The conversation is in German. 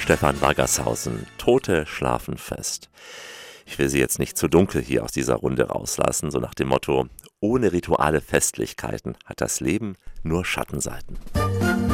Stefan Waggershausen, Tote schlafen fest. Ich will Sie jetzt nicht zu dunkel hier aus dieser Runde rauslassen, so nach dem Motto, ohne rituale Festlichkeiten hat das Leben nur Schattenseiten.